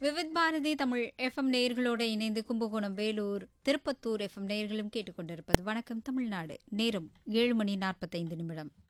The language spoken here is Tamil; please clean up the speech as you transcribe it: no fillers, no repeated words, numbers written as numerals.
விவித் பாரதி தமிழ் எஃப்எம் நேயர்களோடு இணைந்து கும்பகோணம், வேலூர், திருப்பத்தூர் எஃப்எம் நேயர்களும் கேட்டுக்கொண்டிருப்பது வணக்கம் தமிழ்நாடு. நேரம் 7 மணி 45 நிமிடம்.